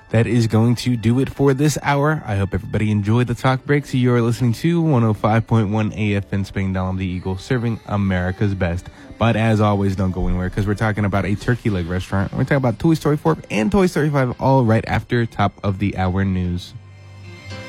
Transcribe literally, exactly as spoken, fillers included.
that is going to do it for this hour. I hope everybody enjoyed the talk breaks. You are listening to one oh five point one A F N Spain Dalam the Eagle, serving America's best. But as always, don't go anywhere because we're talking about a turkey leg restaurant. We're talking about Toy Story four and Toy Story five all right after top of the hour news.